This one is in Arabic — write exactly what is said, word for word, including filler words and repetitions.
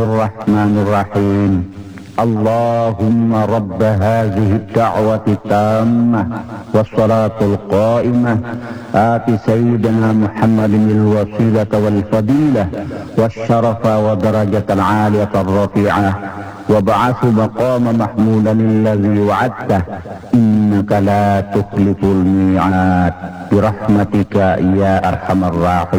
الرحمن الرحيم. اللهم رب هذه الدعوة التامة والصلاة القائمة آت سيدنا محمد الوسيلة والفضيلة والشرف ودرجة العالية الرفيعة وابعث مقام محمودا الذي وعدته إنك لا تخلف الميعاد برحمتك يا أرحم الراحمين.